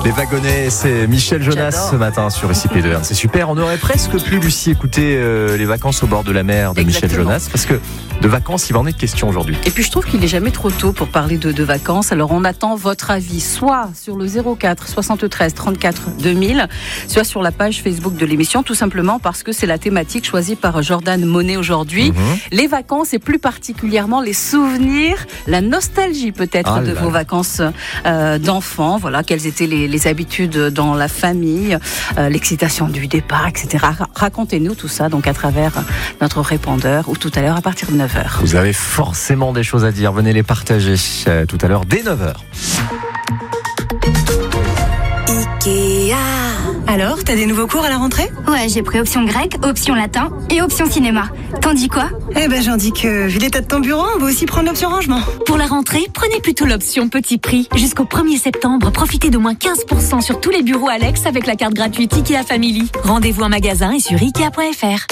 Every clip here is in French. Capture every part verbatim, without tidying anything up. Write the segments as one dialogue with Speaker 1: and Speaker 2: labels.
Speaker 1: Les wagonnets, c'est Michel Jonas. J'adore. Ce matin sur I C P deux. C'est super. On aurait presque pu, Lucie, écouter euh, les vacances au bord de la mer de Exactement. Michel Jonas, parce que de vacances, il va en être question aujourd'hui.
Speaker 2: Et puis je trouve qu'il n'est jamais trop tôt pour parler de, de vacances. Alors on attend votre avis, soit sur le zéro quatre soixante-treize trente-quatre deux mille, soit sur la page Facebook de l'émission, tout simplement parce que c'est la thématique choisie par Jordan Monet aujourd'hui. Mmh. Les vacances et plus particulièrement les souvenirs, la nostalgie peut-être ah de vos vacances euh, d'enfants. Voilà, quelles étaient les, les habitudes dans la famille, euh, l'excitation du départ, et cetera. Racontez-nous tout ça donc à travers notre répondeur ou tout à l'heure à partir de neuf heures.
Speaker 1: Vous avez forcément des choses à dire, venez les partager euh, tout à l'heure dès neuf heures.
Speaker 3: Ikea. Alors, t'as des nouveaux cours à la rentrée ?
Speaker 4: Ouais, j'ai pris option grec, option latin et option cinéma. T'en dis quoi ?
Speaker 3: Eh ben, j'en dis que, vu l'état de ton bureau, on va aussi prendre l'option rangement.
Speaker 5: Pour la rentrée, prenez plutôt l'option petit prix. Jusqu'au premier septembre, profitez d'au moins quinze pour cent sur tous les bureaux Alex avec la carte gratuite Ikea Family. Rendez-vous en magasin et sur ikea point f r.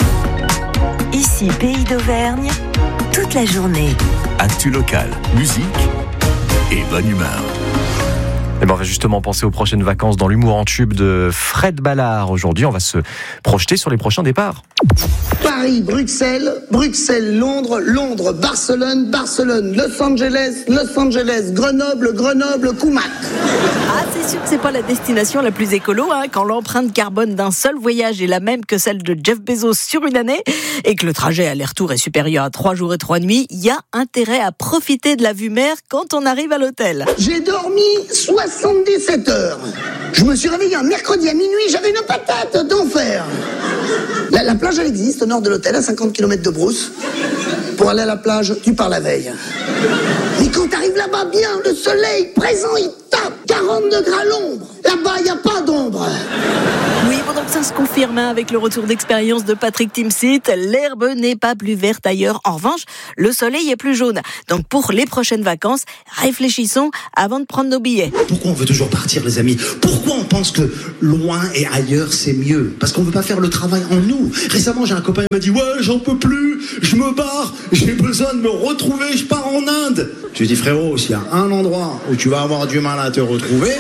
Speaker 6: Ici, Pays d'Auvergne, toute la journée.
Speaker 7: Actu locale, musique et bonne humeur.
Speaker 1: Et ben on va justement penser aux prochaines vacances dans l'humour en tube de Fred Ballard. Aujourd'hui, on va se projeter sur les prochains départs.
Speaker 8: Paris, Bruxelles, Bruxelles, Londres, Londres, Barcelone, Barcelone, Los Angeles, Los Angeles, Grenoble, Grenoble, Kumak.
Speaker 9: Ah, c'est sûr que c'est pas la destination la plus écolo, hein, quand l'empreinte carbone d'un seul voyage est la même que celle de Jeff Bezos sur une année et que le trajet aller-retour est supérieur à trois jours et trois nuits. Il y a intérêt à profiter de la vue mer quand on arrive à l'hôtel.
Speaker 8: J'ai dormi soixante-dix-sept heures. Je me suis réveillé un mercredi à minuit, j'avais une patate d'enfer. La, la plage, elle existe au nord de l'hôtel, à cinquante kilomètres de Brousse. Pour aller à la plage, tu pars la veille. Mais quand t'arrives là-bas bien, le soleil présent, il tape quarante degrés à l'ombre. Là-bas, il n'y a pas d'ombre.
Speaker 9: Oui, pendant que ça se confirme hein, avec le retour d'expérience de Patrick Timsit, l'herbe n'est pas plus verte ailleurs. En revanche, le soleil est plus jaune. Donc pour les prochaines vacances, réfléchissons avant de prendre nos billets.
Speaker 10: Pourquoi on veut toujours partir, les amis ? Pourquoi on pense que loin et ailleurs, c'est mieux ? Parce qu'on ne veut pas faire le travail en nous. Récemment, j'ai un copain qui m'a dit « Ouais, j'en peux plus, je me barre, j'ai besoin de me retrouver, je pars en Inde. » Je lui dis « Frérot, s'il y a un endroit où tu vas avoir du mal à te retrouver,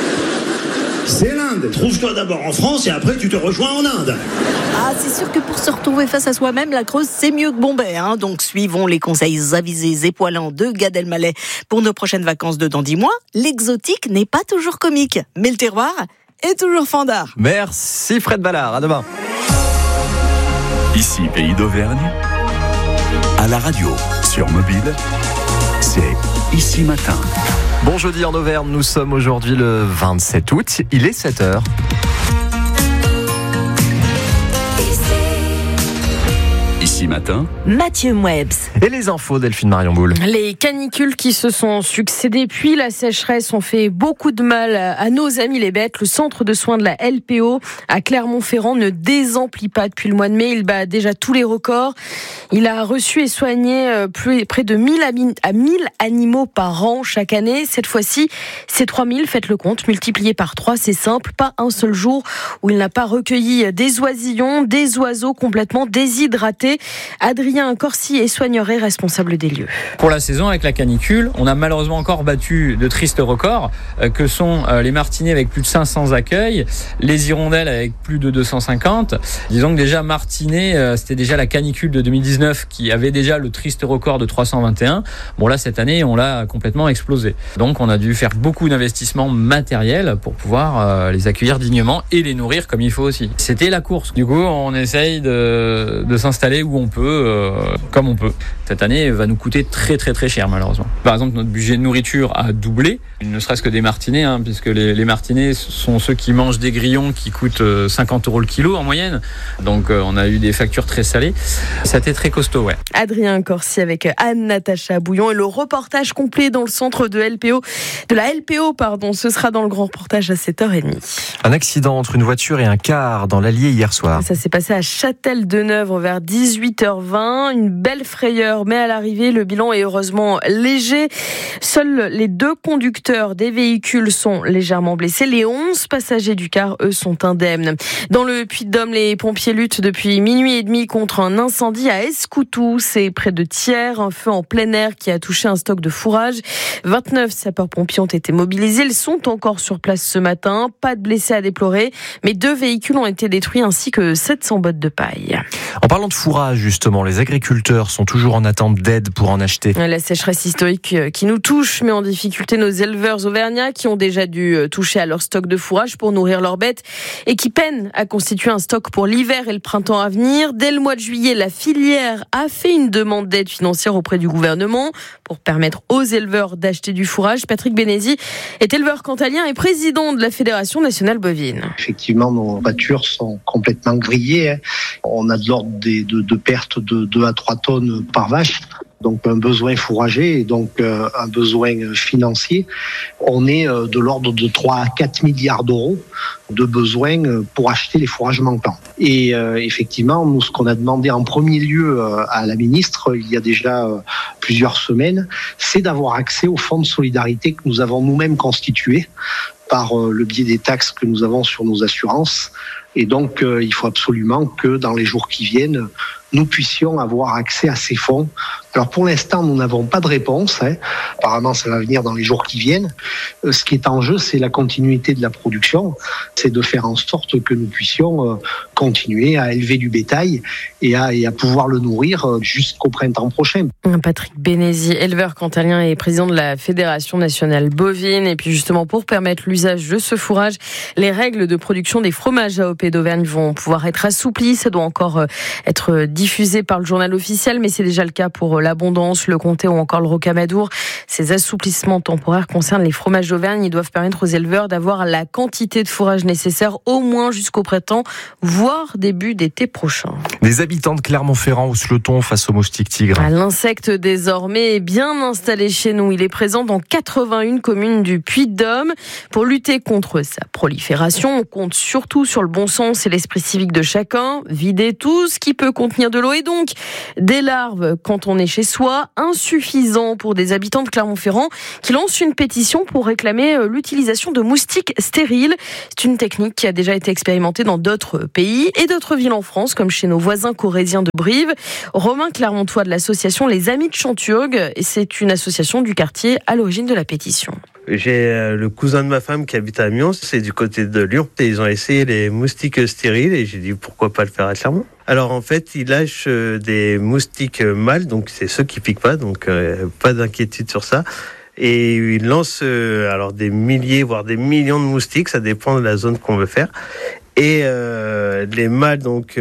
Speaker 10: c'est l'Inde. Trouve-toi d'abord en France et après tu te rejoins en Inde. »
Speaker 9: Ah, c'est sûr que pour se retrouver face à soi-même, la Creuse, c'est mieux que Bombay. Hein. Donc suivons les conseils avisés et poilants de Gad Elmaleh pour nos prochaines vacances de dans dix mois. L'exotique n'est pas toujours comique, mais le terroir est toujours fandard.
Speaker 1: Merci Fred Ballard, à demain.
Speaker 7: Ici, Pays d'Auvergne, à la radio, sur mobile, c'est Ici Matin.
Speaker 1: Bon jeudi en Auvergne, nous sommes aujourd'hui le vingt-sept août, il est sept heures.
Speaker 7: Ici Matin,
Speaker 6: Mathieu Mouebs.
Speaker 1: Et les infos, Delphine Marion Boule.
Speaker 11: Les canicules qui se sont succédées puis la sécheresse ont fait beaucoup de mal à nos amis les bêtes. Le centre de soins de la L P O à Clermont-Ferrand ne désemplit pas depuis le mois de mai. Il bat déjà tous les records. Il a reçu et soigné plus, près de mille animaux par an chaque année. Cette fois-ci, c'est trois mille, faites le compte, multiplié par trois, c'est simple. Pas un seul jour où il n'a pas recueilli des oisillons, des oiseaux complètement déshydratés. Adrien Corsi est soigneur et responsable des lieux.
Speaker 12: Pour la saison, avec la canicule, on a malheureusement encore battu de tristes records euh, que sont euh, les martinets avec plus de cinq cents accueils, les hirondelles avec plus de deux cent cinquante. Disons que déjà martinet, euh, c'était déjà la canicule de deux mille dix-neuf qui avait déjà le triste record de trois cent vingt et un. Bon là, cette année, on l'a complètement explosé. Donc on a dû faire beaucoup d'investissements matériels pour pouvoir euh, les accueillir dignement et les nourrir comme il faut aussi. C'était la course. Du coup, on essaye de, de s'installer où on peut, euh, comme on peut. Cette année va nous coûter très très très cher malheureusement. Par exemple, notre budget de nourriture a doublé, ne serait-ce que des martinets, hein, puisque les, les martinets sont ceux qui mangent des grillons qui coûtent cinquante euros le kilo en moyenne. Donc euh, on a eu des factures très salées. Ça a été très costaud, ouais.
Speaker 11: Adrien Corsi avec Anne-Natacha Bouillon et le reportage complet dans le centre de L P O, de la L P O, pardon, ce sera dans le grand reportage à sept heures trente.
Speaker 1: Un accident entre une voiture et un car dans l'Allier hier soir.
Speaker 11: Ça s'est passé à Châtel-de-Neuve vers dix-huit dix-huit heures vingt. Une belle frayeur, mais à l'arrivée, le bilan est heureusement léger. Seuls les deux conducteurs des véhicules sont légèrement blessés. Les onze passagers du car, eux, sont indemnes. Dans le Puy-de-Dôme, les pompiers luttent depuis minuit et demi contre un incendie à Escoutou. C'est près de Thiers, un feu en plein air qui a touché un stock de fourrage. vingt-neuf sapeurs-pompiers ont été mobilisés. Ils sont encore sur place ce matin. Pas de blessés à déplorer, mais deux véhicules ont été détruits ainsi que sept cents bottes de paille.
Speaker 1: En parlant de fourrage, justement, les agriculteurs sont toujours en attente d'aide pour en acheter.
Speaker 11: La sécheresse historique qui nous touche met en difficulté nos éleveurs auvergnats qui ont déjà dû toucher à leur stock de fourrage pour nourrir leurs bêtes et qui peinent à constituer un stock pour l'hiver et le printemps à venir. Dès le mois de juillet, la filière a fait une demande d'aide financière auprès du gouvernement pour permettre aux éleveurs d'acheter du fourrage. Patrick Bénézy est éleveur cantalien et président de la Fédération nationale bovine.
Speaker 10: Effectivement, nos voitures sont complètement grillées. On a de l'ordre de, de, de pertes de deux à trois tonnes par vache. Donc un besoin fourrager et donc euh, un besoin financier. On est euh, de l'ordre de trois à quatre milliards d'euros de besoins euh, pour acheter les fourrages manquants. Et euh, effectivement, nous, ce qu'on a demandé en premier lieu euh, à la ministre, il y a déjà euh, plusieurs semaines, c'est d'avoir accès au fonds de solidarité que nous avons nous-mêmes constitué par euh, le biais des taxes que nous avons sur nos assurances. Et donc, euh, il faut absolument que dans les jours qui viennent, nous puissions avoir accès à ces fonds. Alors pour l'instant, nous n'avons pas de réponse. Hein. Apparemment, ça va venir dans les jours qui viennent. Euh, ce qui est en jeu, c'est la continuité de la production. C'est de faire en sorte que nous puissions euh, continuer à élever du bétail et à, et à pouvoir le nourrir euh, jusqu'au printemps prochain.
Speaker 11: Patrick Bénézy, éleveur cantalien et président de la Fédération nationale bovine. Et puis justement, pour permettre l'usage de ce fourrage, les règles de production des fromages A O P d'Auvergne vont pouvoir être assouplies. Ça doit encore être diffusé par le journal officiel, mais c'est déjà le cas pour l'Abondance, le Comté ou encore le Rocamadour. Ces assouplissements temporaires concernent les fromages d'Auvergne. Ils doivent permettre aux éleveurs d'avoir la quantité de fourrage nécessaire au moins jusqu'au printemps, voire début d'été prochain.
Speaker 1: Des habitants de Clermont-Ferrand haussent le ton face au moustique tigre.
Speaker 11: L'insecte désormais est bien installé chez nous. Il est présent dans quatre-vingt-une communes du Puy-de-Dôme. Pour lutter contre sa prolifération, on compte surtout sur le bon sens et l'esprit civique de chacun. Vider tout ce qui peut contenir de l'eau et donc des larves quand on est chez soi, insuffisant pour des habitants de Clermont-Ferrand qui lancent une pétition pour réclamer l'utilisation de moustiques stériles. C'est une technique qui a déjà été expérimentée dans d'autres pays et d'autres villes en France, comme chez nos voisins corréziens de Brive. Romain Clermontois de l'association Les Amis de Chanturgue, et c'est une association du quartier à l'origine de la pétition.
Speaker 13: J'ai le cousin de ma femme qui habite à Amiens, c'est du côté de Lyon. Et ils ont essayé les moustiques stériles et j'ai dit pourquoi pas le faire à Clermont. Alors en fait, ils lâchent des moustiques mâles, donc c'est ceux qui piquent pas, donc euh, pas d'inquiétude sur ça. Et ils lancent euh, alors des milliers, voire des millions de moustiques, ça dépend de la zone qu'on veut faire. Et euh, les mâles donc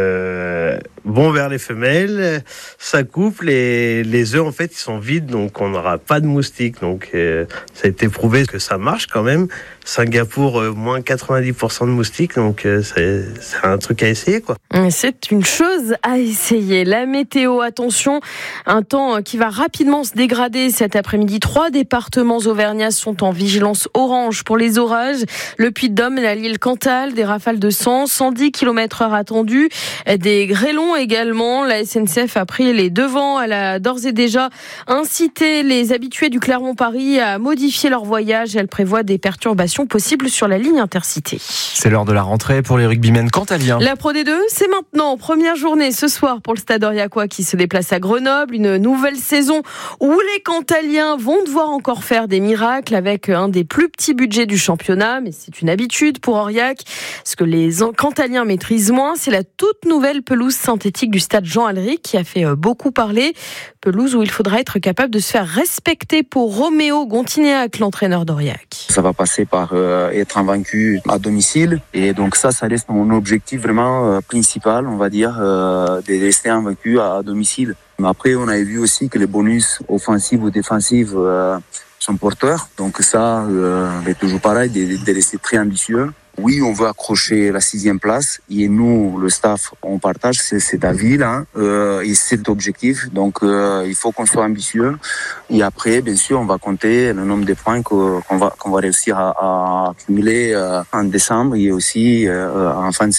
Speaker 13: euh, vont vers les femelles, s'accouplent et les œufs en fait ils sont vides, donc on n'aura pas de moustiques. Donc euh, ça a été prouvé que ça marche quand même. Singapour euh, moins quatre-vingt-dix pour cent de moustiques, donc euh, c'est, c'est un truc à essayer quoi.
Speaker 11: C'est une chose à essayer. La météo, attention, un temps qui va rapidement se dégrader cet après-midi. Trois départements auvergnats sont en vigilance orange pour les orages. Le Puy-de-Dôme, la l'île Cantal, des rafales de cent, cent dix kilomètres heure attendues, des grêlons également. La S N C F a pris les devants. Elle a d'ores et déjà incité les habitués du Clermont-Paris à modifier leur voyage. Elle prévoit des perturbations possibles sur la ligne Intercité.
Speaker 1: C'est l'heure de la rentrée pour les rugbymen cantaliens.
Speaker 11: La Pro D deux, c'est maintenant. Première journée ce soir pour le Stade Aurillacois qui se déplace à Grenoble. Une nouvelle saison où les Cantaliens vont devoir encore faire des miracles avec un des plus petits budgets du championnat. Mais c'est une habitude pour Aurillac. Ce que les Cantaliens maîtrisent moins, c'est la toute nouvelle pelouse synthétique du stade Jean Alric qui a fait beaucoup parler. Pelouse où il faudra être capable de se faire respecter pour Roméo Gontinéac, l'entraîneur d'Aurillac.
Speaker 14: Ça va passer par euh, être invaincu à domicile et donc ça, ça reste mon objectif vraiment euh, principal, on va dire, euh, de rester invaincu à, à domicile. Mais après, on avait vu aussi que les bonus offensifs ou défensifs euh, sont porteurs. Donc ça, euh, c'est toujours pareil, de, de rester très ambitieux. Oui, on veut accrocher la sixième place et nous, le staff, on partage cet avis hein, euh, et cet objectif. Donc, euh, il faut qu'on soit ambitieux. Et après, bien sûr, on va compter le nombre de points qu'on va, qu'on va réussir à, à accumuler euh, en décembre et aussi euh, en fin de saison.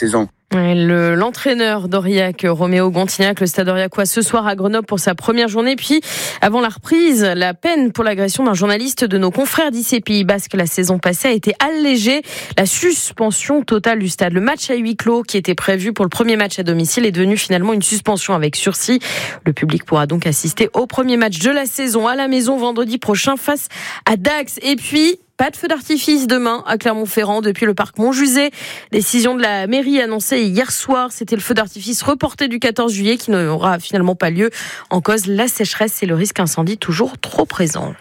Speaker 11: Le, l'entraîneur d'Aurillac, Roméo Gontignac, le Stade aurillacois ce soir à Grenoble pour sa première journée. Puis, avant la reprise, la peine pour l'agression d'un journaliste de nos confrères d'ici Pays Basque la saison passée a été allégée. La suspension totale du stade. Le match à huis clos qui était prévu pour le premier match à domicile est devenu finalement une suspension avec sursis. Le public pourra donc assister au premier match de la saison à la maison vendredi prochain face à Dax. Et puis, pas de feu d'artifice demain à Clermont-Ferrand depuis le parc Montjusé. Décision de la mairie annoncée hier soir. C'était le feu d'artifice reporté du quatorze juillet qui n'aura finalement pas lieu. En cause, la sécheresse et le risque incendie toujours trop présent.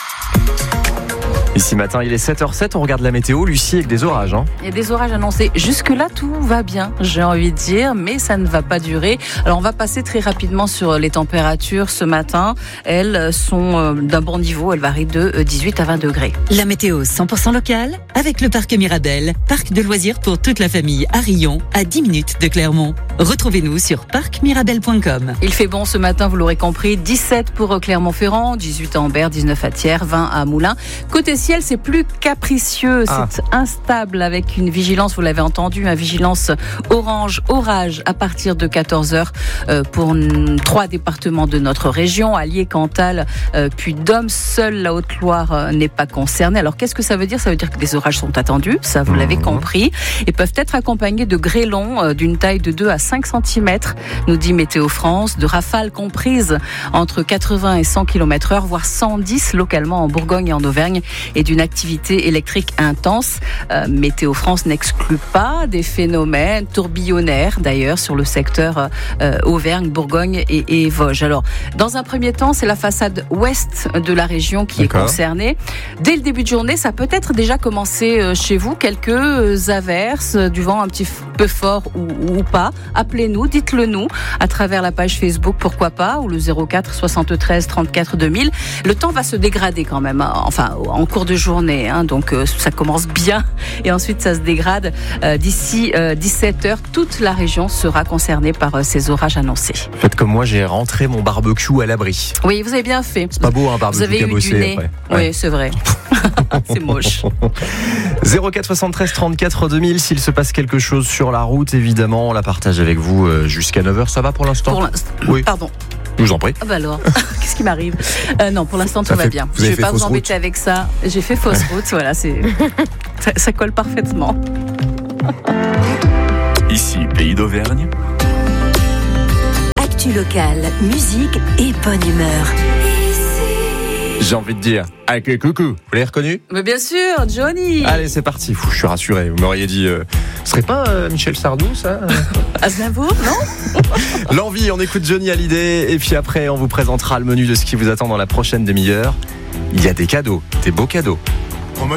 Speaker 1: Ici matin, il est sept heures zéro sept, on regarde la météo, Lucie, avec des orages. Hein.
Speaker 2: Il y a des orages annoncés. Jusque-là, tout va bien, j'ai envie de dire, mais ça ne va pas durer. Alors, on va passer très rapidement sur les températures ce matin. Elles sont d'un bon niveau, elles varient de dix-huit à vingt degrés.
Speaker 15: La météo cent pour cent locale, avec le parc Mirabel, parc de loisirs pour toute la famille à Rion, à dix minutes de Clermont. Retrouvez-nous sur parc mirabel point com.
Speaker 2: Il fait bon ce matin, vous l'aurez compris, dix-sept pour Clermont-Ferrand, dix-huit à Ambert, dix-neuf à Thiers, vingt à Moulins. Côté ciel, c'est plus capricieux, ah. c'est instable avec une vigilance, vous l'avez entendu, une vigilance orange, orage à partir de quatorze heures euh, pour trois départements de notre région, Allier, Cantal, euh, Puy-de-Dôme. Seule la Haute-Loire euh, n'est pas concernée. Alors qu'est-ce que ça veut dire ? Ça veut dire que des orages sont attendus, ça vous l'avez compris, et peuvent être accompagnés de grêlons euh, d'une taille de deux à cinq centimètres, nous dit Météo France, de rafales comprises entre quatre-vingts et cent kilomètres heure, voire cent dix localement en Bourgogne et en Auvergne, et d'une activité électrique intense. Euh, Météo France n'exclut pas des phénomènes tourbillonnaires, d'ailleurs, sur le secteur euh, Auvergne, Bourgogne et, et Vosges. Alors, dans un premier temps, c'est la façade ouest de la région qui D'accord. est concernée. Dès le début de journée, ça peut être déjà commencé euh, chez vous, quelques averses, du vent un petit peu fort ou, ou pas. Appelez-nous, dites-le nous, à travers la page Facebook, pourquoi pas, ou le zéro quatre soixante-treize trente-quatre deux mille. Le temps va se dégrader quand même, hein, enfin, en cours de journée, hein, donc euh, ça commence bien et ensuite ça se dégrade. Euh, d'ici euh, dix-sept heures, toute la région sera concernée par euh, ces orages annoncés.
Speaker 1: Faites comme moi, j'ai rentré mon barbecue à l'abri.
Speaker 2: Oui, vous avez bien fait.
Speaker 1: C'est pas beau un barbecue
Speaker 2: vous avez
Speaker 1: cabossé
Speaker 2: eu du nez.
Speaker 1: Après.
Speaker 2: Oui,
Speaker 1: ouais.
Speaker 2: c'est vrai. C'est moche.
Speaker 1: zéro quatre soixante-treize trente-quatre deux mille, s'il se passe quelque chose sur la route, évidemment, on la partage avec vous euh, jusqu'à neuf heures. Ça va pour l'instant ?
Speaker 2: Pour l'instant.
Speaker 1: Oui.
Speaker 2: Pardon.
Speaker 1: Je vous en prie.
Speaker 2: Ah bah alors, qu'est-ce qui m'arrive ? euh, Non, pour l'instant, tout
Speaker 1: ça
Speaker 2: va
Speaker 1: fait,
Speaker 2: bien.
Speaker 1: Je
Speaker 2: ne
Speaker 1: vais
Speaker 2: pas vous embêter
Speaker 1: route.
Speaker 2: avec ça. J'ai fait fausse ouais. route, voilà, c'est... ça, ça colle parfaitement.
Speaker 7: Ici, Pays d'Auvergne.
Speaker 6: Actu locale, musique et bonne humeur.
Speaker 1: J'ai envie de dire, avec les coucou, vous l'avez reconnu ?
Speaker 2: Mais bien sûr, Johnny.
Speaker 1: Allez, c'est parti. Fou, je suis rassuré. Vous m'auriez dit, euh, ce serait pas euh, Michel Sardou, ça ?
Speaker 2: Aznavour, non ?
Speaker 1: L'envie, on écoute Johnny Hallyday. Et puis après, on vous présentera le menu de ce qui vous attend dans la prochaine demi-heure. Il y a des cadeaux, des beaux cadeaux.